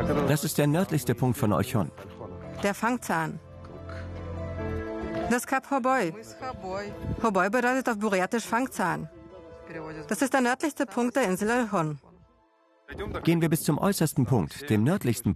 Das ist der nördlichste Punkt von Euch-Hon. Der Fangzahn. Das Kap Hoboy. Hoboy bedeutet auf Burjatisch Fangzahn. Das ist der nördlichste Punkt der Insel Euch-Hon. Gehen wir bis zum äußersten Punkt, dem nördlichsten